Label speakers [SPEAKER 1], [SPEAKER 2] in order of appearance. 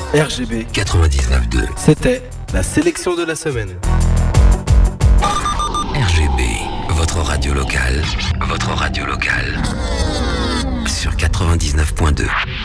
[SPEAKER 1] RGB
[SPEAKER 2] 99.2.
[SPEAKER 1] C'était la sélection de la semaine.
[SPEAKER 2] RGB, votre radio locale sur 99.2.